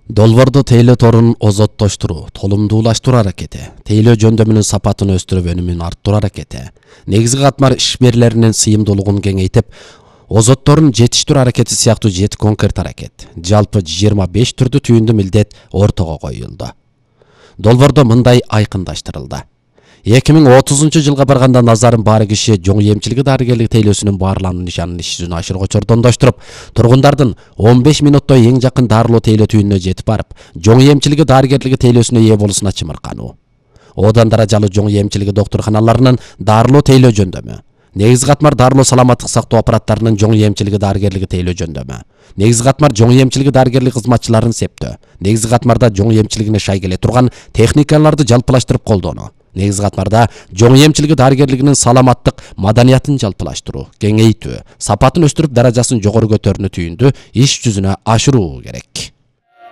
Долбоордо тейлөө торун озоттоштуруу, толумдуулаштыруу аракети, тейлөө жөндөмүнүн сапатын өстүрүп өнүмүн арттыруу аракети, негизги катмар иш берүүлеринин сыйымдуулугун кеңейтип, озотторун жетиштирүү аракети сыяктуу 7 конкрет аракет, жалпы 25 түрдүү түйүндүү милдет ортого коюлду. Долбоордо мындай айкындаштырылды. 2030 жылга барганда назарын баары киши жоң эмчилиги дарыгерлик тейлөөсүнүн баарлануу нишанын иш жүзүнө ашырууга чордондоштуруп, тургундардын 15 минутта эң жакын дарылоо тейлөө түйүнүнө жетип барып, жоң эмчилиги дарыгерлиги тейлөөсүнө ээ болуусуна чымыркануу. Одан даражалуу жоң эмчилиги доктурканаларынын дарылоо тейлөө жөндөмү. Негизги катмар дарылоо саламаттык сактоо аппараттарынын жоң эмчилиги дарыгерлиги тейлөө жөндөмү. Негизги катмар жоң эмчилиги дарыгерлик кызматчыларын септөө. Негизги катмарда жоң эмчилигине шай келе турган техникаларды жалпылаштырып колдонуу. Негизги катмарда жоң эмчилиги дарыгерлигинин саламаттык маданиятын жалпылаштыруу, кеңейтүү, сапатын өстүрүп даражасын жогору көтөрүүнү түйүндүү иш жүзүнө ашыруу керек.